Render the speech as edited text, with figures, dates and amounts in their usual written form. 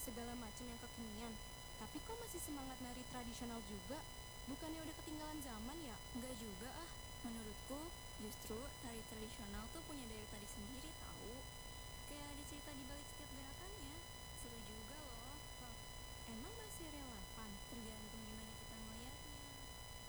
segala macam yang kekinian. Tapi kok masih semangat nari tradisional juga? Bukannya udah ketinggalan zaman ya? Enggak juga ah. Menurutku, justru tari tradisional tuh punya daya tarik sendiri tahu. Kayak ada cerita di balik setiap gerakannya.